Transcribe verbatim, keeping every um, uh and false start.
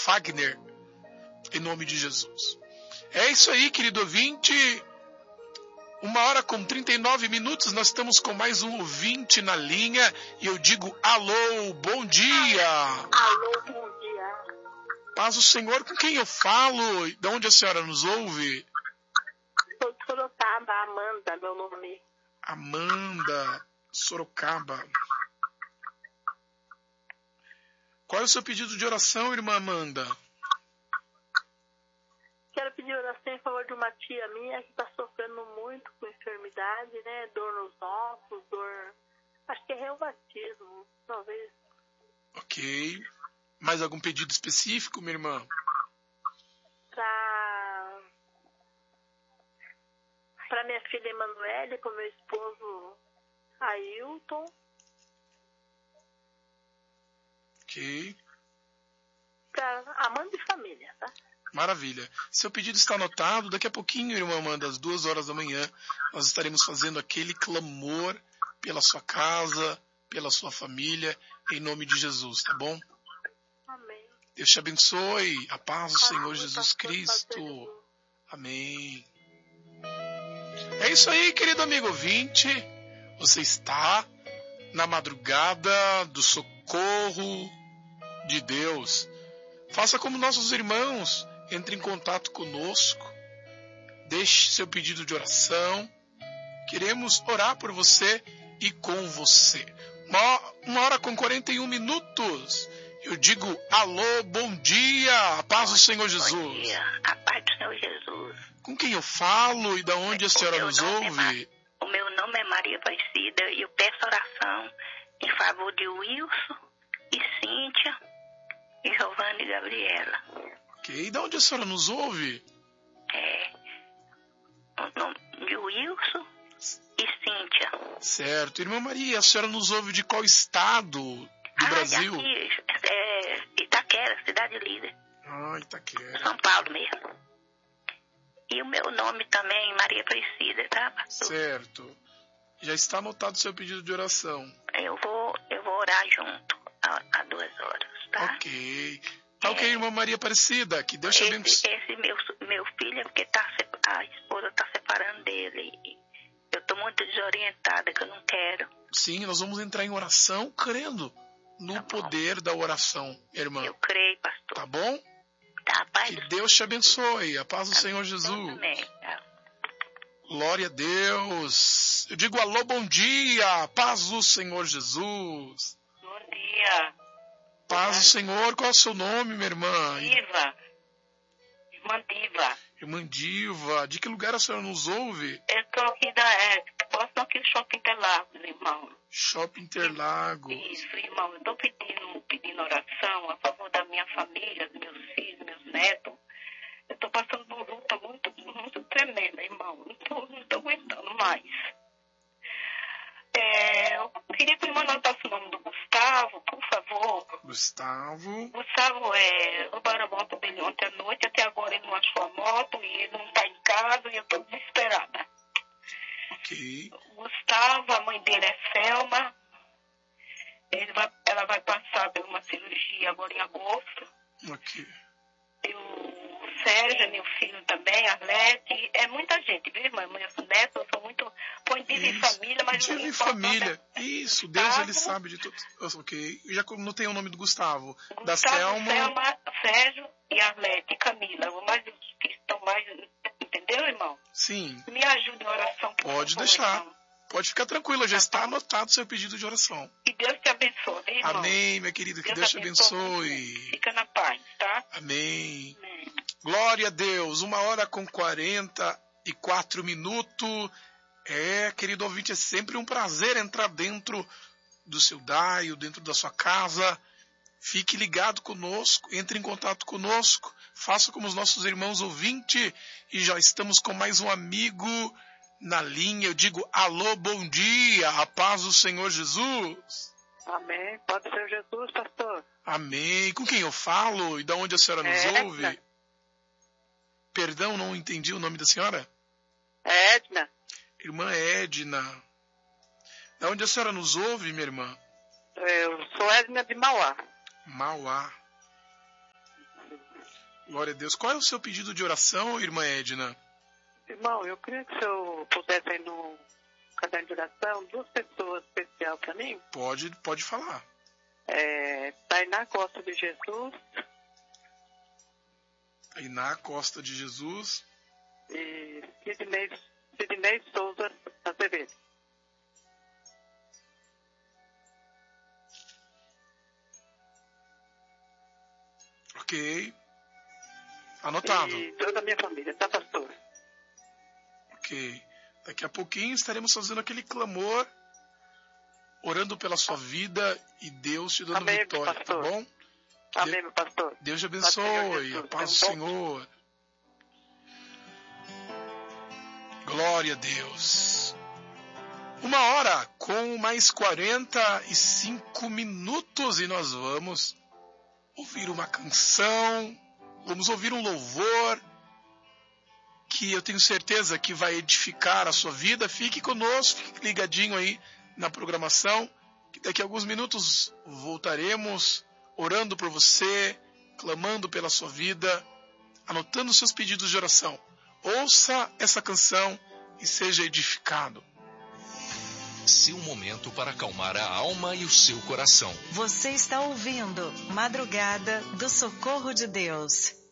Fagner, em nome de Jesus. É isso aí, querido ouvinte. Uma hora com trinta e nove minutos, nós estamos com mais um ouvinte na linha. E eu digo, alô, bom dia. Alô, bom dia. Paz o Senhor, com quem eu falo? De onde a senhora nos ouve? Sou de Sorocaba, Amanda, meu nome. Amanda, Sorocaba. Qual é o seu pedido de oração, irmã Amanda? Quero pedir oração em favor de uma tia minha que está sofrendo muito com enfermidade, né? Dor nos ossos, dor... Acho que é reumatismo, talvez. Ok. Mais algum pedido específico, minha irmã? Para... Para minha filha Emanuele, para o meu esposo Ailton. Ok. Para Amanda e família, tá? Maravilha. Seu pedido está anotado. Daqui a pouquinho, irmã Amanda, às duas horas da manhã, nós estaremos fazendo aquele clamor pela sua casa, pela sua família, em nome de Jesus, tá bom? Amém. Deus te abençoe. A paz do Senhor Amém, Jesus pastor, Cristo. pastor. Amém. É isso aí, querido amigo ouvinte. Você está na madrugada do socorro de Deus. Faça como nossos irmãos. Entre em contato conosco. Deixe seu pedido de oração. Queremos orar por você e com você. Uma, uma hora com quarenta e um minutos. Eu digo, alô, bom dia. A paz do Senhor Jesus. Bom dia. A paz do Senhor Jesus. Com quem eu falo e da onde a senhora nos ouve? É, o meu nome é Maria Aparecida e eu peço oração em favor de Wilson e Cíntia e Giovanna e Gabriela. Ok, e da onde a senhora nos ouve? É, o nome de Wilson e Cíntia. Certo. Irmã Maria, a senhora nos ouve de qual estado do ah, Brasil? Aqui, é, Itaquera, cidade líder. Ah, Itaquera. São Paulo mesmo. E o meu nome também, Maria Aparecida, tá, pastor? Certo. Já está anotado o seu pedido de oração. Eu vou, eu vou orar junto a, a duas horas, tá? Ok. Tá ok, irmã Maria Aparecida. Que Deus te abençoe. Esse, esse meu, meu filho é porque tá, a esposa está separando dele. Eu estou muito desorientada, que eu não quero. Sim, nós vamos entrar em oração crendo no Tá poder da oração, irmã. Eu creio, pastor. Tá bom? Tá, Pai Que do Deus te abençoe. A paz do Senhor Jesus. Amém. Tá. Glória a Deus. Eu digo alô, bom dia. Paz do Senhor Jesus. Bom dia. Paz do Senhor. Qual é o seu nome, minha irmã? Diva. Irmã Diva. Irmã Diva. De que lugar a senhora nos ouve? Eu estou aqui da... É, posso aqui do Shopping Interlagos, irmão. Shopping Interlagos. Isso, irmão. Eu estou pedindo, pedindo oração a favor da minha família, dos meus filhos, meus netos. Eu estou passando por luta muito, muito tremenda, irmão. Não estou não tô aguentando mais. É, eu queria que o irmão anotasse o nome do Gustavo, por favor. Gustavo. Gustavo, é, roubaram a moto dele ontem à noite, até agora ele não achou a moto e ele não está em casa e eu estou desesperada. Ok. Gustavo, a mãe dele é Selma. Ele vai, ela vai passar por uma cirurgia agora em agosto. Ok. E o Sérgio, meu filho também, Arlete. É muita gente, viu, irmã? Meus netos são muito... Põe diva em família, mas... Diva em família. Isso, Deus, ele sabe de tudo. Ok. Eu já notei o nome do Gustavo. Gustavo, Da Selma. Selma, Sérgio e Arlete e Camila. Mais os que estão mais... Entendeu, irmão? Sim. Me ajude em oração, por Pode favor, deixar. irmão. Pode ficar tranquila, já está anotado o seu pedido de oração. Que Deus te abençoe, viu, irmão? Amém, minha querida, que Deus te abençoe. Fica na paz, tá? Amém. Amém. Glória a Deus. Uma hora com quarenta e quatro minutos. É, querido ouvinte, é sempre um prazer entrar dentro do seu daio, dentro da sua casa. Fique ligado conosco, entre em contato conosco. Faça como os nossos irmãos ouvintes. E já estamos com mais um amigo na linha. Eu digo, alô, bom dia, a paz do Senhor Jesus. Amém. Pode ser Jesus, pastor. Amém. Com quem eu falo e de onde a senhora nos É ouve? Edna. Perdão, não entendi o nome da senhora. É Edna. Irmã Edna. De onde a senhora nos ouve, minha irmã? Eu sou Edna de Mauá. Mauá. Glória a Deus. Qual é o seu pedido de oração, irmã Edna? Irmão, eu queria que o senhor pusesse aí no caderno de oração duas pessoas especiais para mim. Pode, pode falar. É, Tainá Costa de Jesus. Tainá Costa de Jesus. E Sidney, Sidney Souza Azevedo. Ok. Anotado. E toda a minha família, tá, pastor? Ok. Daqui a pouquinho estaremos fazendo aquele clamor, orando pela sua vida e Deus te dando Amém, vitória, pastor. tá bom? Amém, meu pastor. Deus te abençoe, a paz do Senhor. Glória a Deus. Uma hora com mais quarenta e cinco minutos e nós vamos ouvir uma canção, vamos ouvir um louvor que eu tenho certeza que vai edificar a sua vida. Fique conosco, fique ligadinho aí na programação, que daqui a alguns minutos voltaremos orando por você, clamando pela sua vida, anotando seus pedidos de oração. Ouça essa canção e seja edificado. Seu momento para acalmar a alma e o seu coração. Você está ouvindo Madrugada do Socorro de Deus.